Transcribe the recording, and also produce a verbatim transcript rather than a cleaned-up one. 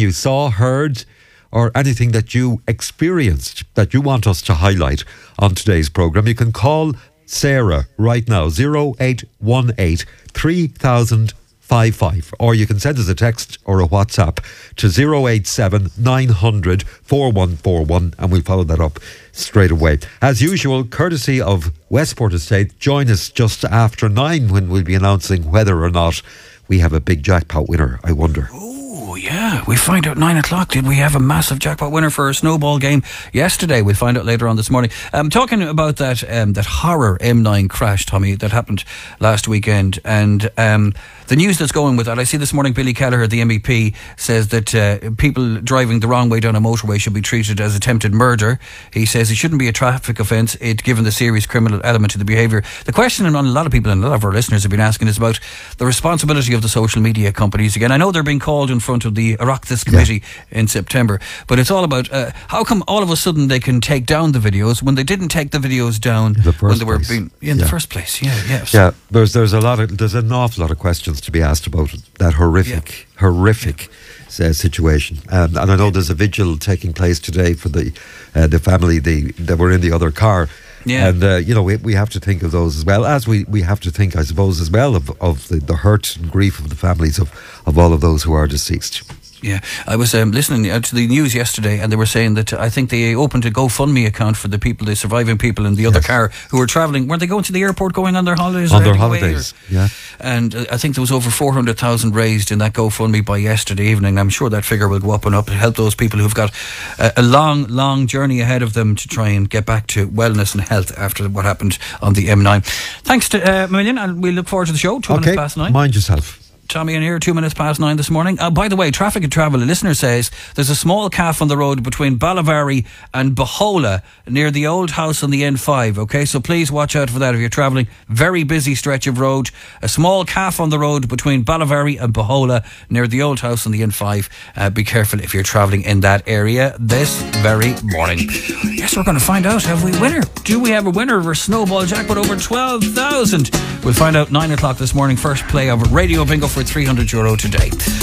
you saw, heard, or anything that you experienced that you want us to highlight on today's programme, you can call Sarah right now, zero eight one eight three thousand five five, or you can send us a text or a WhatsApp to zero eight seven nine hundred four one four one, and we'll follow that up straight away. As usual, courtesy of Westport Estate, join us just after nine when we'll be announcing whether or not we have a big jackpot winner, I wonder. Oh, yeah. We find out nine o'clock. Did we have a massive jackpot winner for a snowball game yesterday? We'll find out later on this morning. Um, talking about that um, that horror M nine crash, Tommy, that happened last weekend. And um, the news that's going with that, I see this morning Billy Kelleher, the M E P, says that uh, people driving the wrong way down a motorway should be treated as attempted murder. He says it shouldn't be a traffic offence, it given the serious criminal element to the behaviour. The question, and a lot of people and a lot of our listeners have been asking, is about the responsibility of the social media companies. Again, I know they're being called in front of the Oireachtas Committee yeah. in September, but it's all about uh, how come all of a sudden they can take down the videos when they didn't take the videos down the when they were place. being in yeah. the first place. Yeah, yeah. Yeah, there's there's a lot of there's an awful lot of questions to be asked about that horrific, yeah. horrific yeah. uh, situation. Um, and I know there's a vigil taking place today for the uh, the family the, that were in the other car. Yeah. And, uh, you know, we, we have to think of those as well, as we, we have to think, I suppose, as well of, of the, the hurt and grief of the families of, of all of those who are deceased. Yeah, I was um, listening to the news yesterday, and they were saying that I think they opened a GoFundMe account for the people, the surviving people in the other yes. car who were travelling. Weren't they going to the airport, going on their holidays? On their holidays, or, yeah. And uh, I think there was over four hundred thousand raised in that GoFundMe by yesterday evening. I'm sure that figure will go up and up to help those people who've got a, a long, long journey ahead of them to try and get back to wellness and health after what happened on the M nine. Thanks to uh, Million, and we look forward to the show. Two okay. minutes past nine. Mind yourself. Tommy in here, two minutes past nine this morning. Uh, by the way, Traffic and Travel, a listener says there's a small calf on the road between Ballavary and Bahola near the old house on the N five. Okay, so please watch out for that if you're travelling. Very busy stretch of road. A small calf on the road between Ballavary and Bahola near the old house on the N five. Uh, be careful if you're travelling in that area this very morning. Yes, we're going to find out, have we a winner? Do we have a winner of our snowball jackpot over twelve thousand? We'll find out nine o'clock this morning. First play of Radio Bingo for three hundred euro today.